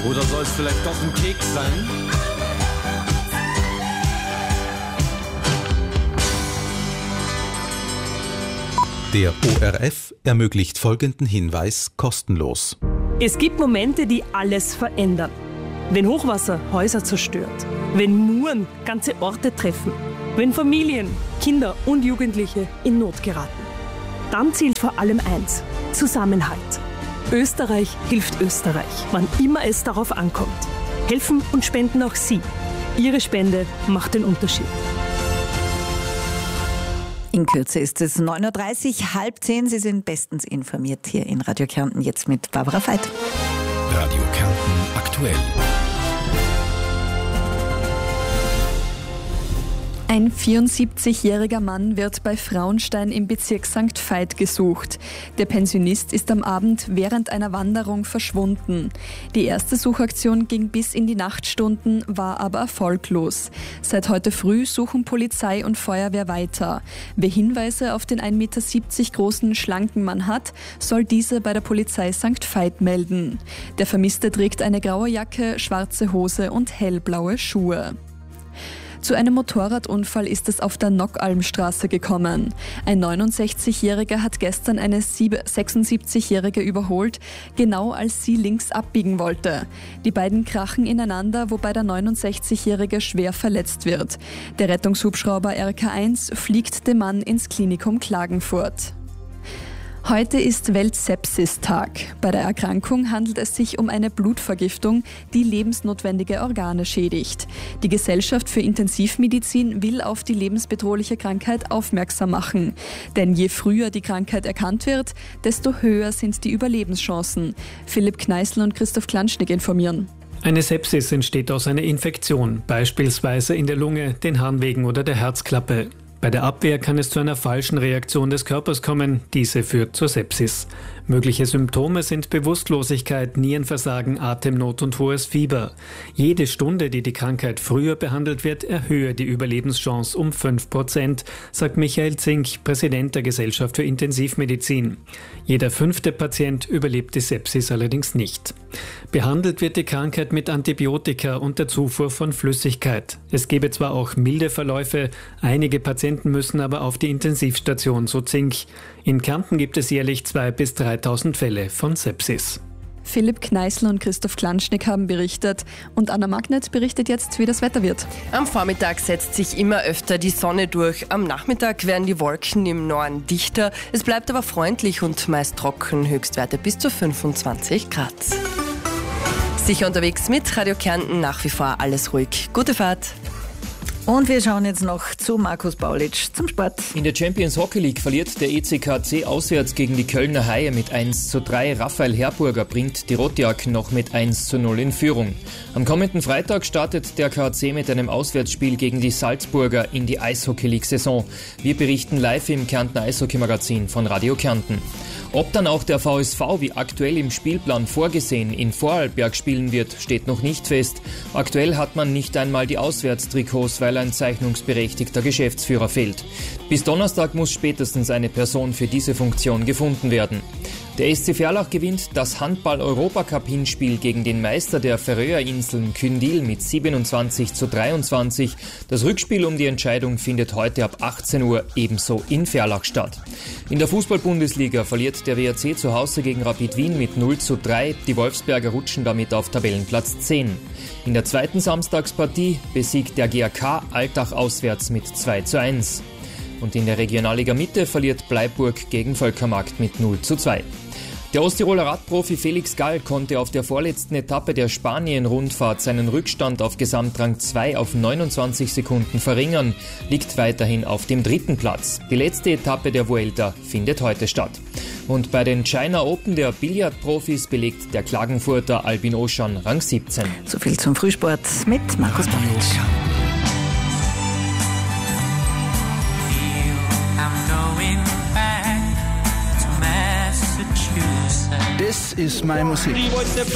Oder soll es vielleicht doch ein Keks sein? Der ORF ermöglicht folgenden Hinweis kostenlos. Es gibt Momente, die alles verändern. Wenn Hochwasser Häuser zerstört, wenn Muren ganze Orte treffen, wenn Familien, Kinder und Jugendliche in Not geraten. Dann zählt vor allem eins: Zusammenhalt. Österreich hilft Österreich, wann immer es darauf ankommt. Helfen und spenden auch Sie. Ihre Spende macht den Unterschied. In Kürze ist es 9.30 Uhr, 9:30. Sie sind bestens informiert hier in Radio Kärnten, jetzt mit Barbara Veit. Radio Kärnten aktuell. Ein 74-jähriger Mann wird bei Frauenstein im Bezirk St. Veit gesucht. Der Pensionist ist am Abend während einer Wanderung verschwunden. Die erste Suchaktion ging bis in die Nachtstunden, war aber erfolglos. Seit heute früh suchen Polizei und Feuerwehr weiter. Wer Hinweise auf den 1,70 Meter großen, schlanken Mann hat, soll diese bei der Polizei St. Veit melden. Der Vermisste trägt eine graue Jacke, schwarze Hose und hellblaue Schuhe. Zu einem Motorradunfall ist es auf der Nockalmstraße gekommen. Ein 69-Jähriger hat gestern eine 76-Jährige überholt, genau als sie links abbiegen wollte. Die beiden krachen ineinander, wobei der 69-Jährige schwer verletzt wird. Der Rettungshubschrauber RK1 fliegt dem Mann ins Klinikum Klagenfurt. Heute ist Welt-Sepsis-Tag. Bei der Erkrankung handelt es sich um eine Blutvergiftung, die lebensnotwendige Organe schädigt. Die Gesellschaft für Intensivmedizin will auf die lebensbedrohliche Krankheit aufmerksam machen. Denn je früher die Krankheit erkannt wird, desto höher sind die Überlebenschancen. Philipp Kneißl und Christoph Klanschnig informieren. Eine Sepsis entsteht aus einer Infektion, beispielsweise in der Lunge, den Harnwegen oder der Herzklappe. Bei der Abwehr kann es zu einer falschen Reaktion des Körpers kommen. Diese führt zur Sepsis. Mögliche Symptome sind Bewusstlosigkeit, Nierenversagen, Atemnot und hohes Fieber. Jede Stunde, die die Krankheit früher behandelt wird, erhöhe die Überlebenschance um 5%, sagt Michael Zink, Präsident der Gesellschaft für Intensivmedizin. Jeder 5. Patient überlebt die Sepsis allerdings nicht. Behandelt wird die Krankheit mit Antibiotika und der Zufuhr von Flüssigkeit. Es gebe zwar auch milde Verläufe, einige Patienten müssen aber auf die Intensivstation, so Zink. In Kärnten gibt es jährlich 2.000 bis 3.000 Fälle von Sepsis. Philipp Kneißl und Christoph Klanschnig haben berichtet und Anna Magnet berichtet jetzt, wie das Wetter wird. Am Vormittag setzt sich immer öfter die Sonne durch. Am Nachmittag werden die Wolken im Norden dichter. Es bleibt aber freundlich und meist trocken, Höchstwerte bis zu 25 Grad. Sicher unterwegs mit Radio Kärnten, nach wie vor alles ruhig. Gute Fahrt. Und wir schauen jetzt noch zu Markus Baulitsch zum Sport. In der Champions Hockey League verliert der ECKC auswärts gegen die Kölner Haie mit 1:3. Raphael Herburger bringt die Rotjacken noch mit 1:0 in Führung. Am kommenden Freitag startet der KAC mit einem Auswärtsspiel gegen die Salzburger in die Eishockey League-Saison. Wir berichten live im Kärntner Eishockey-Magazin von Radio Kärnten. Ob dann auch der VSV, wie aktuell im Spielplan vorgesehen, in Vorarlberg spielen wird, steht noch nicht fest. Aktuell hat man nicht einmal die Auswärtstrikots, weil ein zeichnungsberechtigter Geschäftsführer fehlt. Bis Donnerstag muss spätestens eine Person für diese Funktion gefunden werden. Der SC Verlach gewinnt das Handball-Europacup-Hinspiel gegen den Meister der Färöerinseln Kundil mit 27:23. Das Rückspiel um die Entscheidung findet heute ab 18 Uhr ebenso in Verlach statt. In der Fußball-Bundesliga verliert der WAC zu Hause gegen Rapid Wien mit 0:3. Die Wolfsberger rutschen damit auf Tabellenplatz 10. In der zweiten Samstagspartie besiegt der GAK Altach auswärts mit 2:1. Und in der Regionalliga Mitte verliert Bleiburg gegen Völkermarkt mit 0:2. Der Osttiroler Radprofi Felix Gall konnte auf der vorletzten Etappe der Spanien-Rundfahrt seinen Rückstand auf Gesamtrang 2 auf 29 Sekunden verringern, liegt weiterhin auf dem 3. Platz. Die letzte Etappe der Vuelta findet heute statt. Und bei den China Open der Billardprofis belegt der Klagenfurter Albin Oschan Rang 17. So viel zum Frühsport mit Markus Baulitsch. Das ist meine Musik.